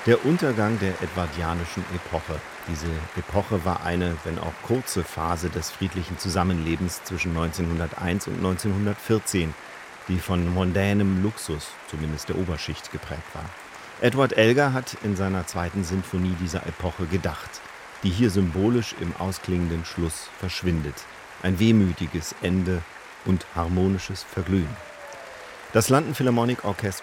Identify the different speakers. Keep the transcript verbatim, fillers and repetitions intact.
Speaker 1: Der Untergang der edwardianischen Epoche. Diese Epoche war eine, wenn auch kurze Phase des friedlichen Zusammenlebens zwischen neunzehnhunderteins und neunzehnhundertvierzehn, die von mondänem Luxus, zumindest der Oberschicht, geprägt war. Edward Elgar hat in seiner zweiten Sinfonie dieser Epoche gedacht, die hier symbolisch im ausklingenden Schluss verschwindet. Ein wehmütiges Ende und harmonisches Verglühen. Das London Philharmonic Orchestra